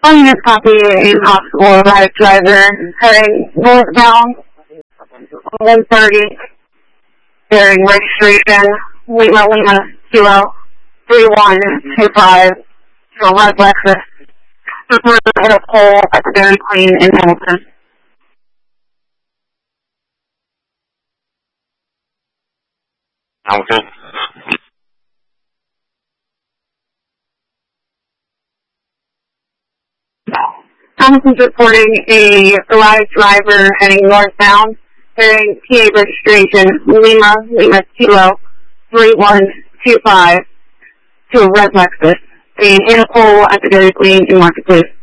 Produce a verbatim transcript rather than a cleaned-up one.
On this copy, a possible right driver heading northbound, one thirty, bearing registration, Lima Lima Kilo, three one two five, to a red Lexus, before the hit a pole at the Dairy Queen in Hamilton. Hamilton. Hamilton's reporting a erratic driver heading northbound, bearing P A registration Lima Lima Kilo three one two five to a red Lexus, being in a pole at the Dairy Queen in Marketplace.